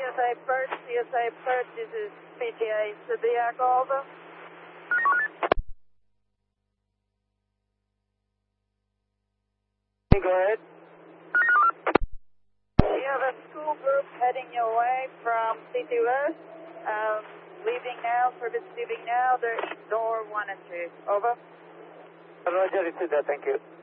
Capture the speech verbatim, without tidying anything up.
S A Perch, C S A Perch, this is P T A Zodiac, over. Go ahead. You have a school group heading your way from C T West, um, leaving now, service leaving now, they're door one and two, over. Roger, it's that, thank you.